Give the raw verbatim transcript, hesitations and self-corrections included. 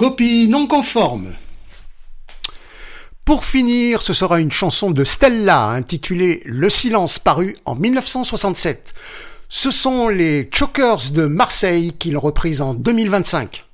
Copie non conforme. Pour finir, ce sera une chanson de Stella intitulée Le Silence, parue en mille neuf cent soixante-sept. Ce sont les Chokers de Marseille qui l'ont reprise en deux mille vingt-cinq.